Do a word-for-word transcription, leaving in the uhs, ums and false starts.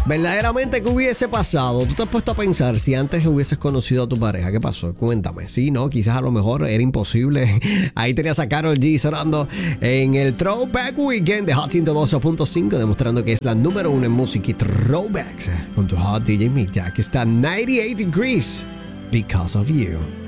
Verdaderamente, ¿qué hubiese pasado? ¿Tú te has puesto a pensar si antes hubieses conocido a tu pareja? ¿Qué pasó? Cuéntame. Sí, no, quizás a lo mejor era imposible. Ahí tenías a Karol G sonando en el Throwback Weekend de Hot ciento doce punto cinco, demostrando que es la número uno en música y throwbacks. Con tu Hot D J Mick, ya que está noventa y ocho Degrees, Because of You.